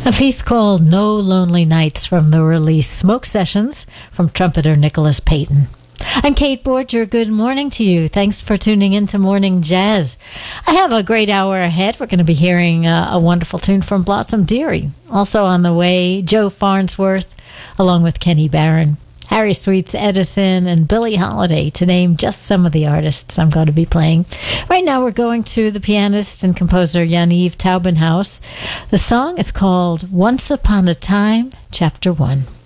A piece called No Lonely Nights from the release Smoke Sessions from trumpeter Nicholas Payton. I'm Kate Borger. Good morning to you. Thanks for tuning in to Morning Jazz. I have a great hour ahead. We're going to be hearing a wonderful tune from Blossom Dearie. Also on the way, Joe Farnsworth, along with Kenny Barron, Harry Sweets Edison, and Billie Holiday, to name just some of the artists I'm going to be playing. Right now we're going to the pianist and composer Yaniv Taubenhaus. The song is called Once Upon a Time, Chapter 1.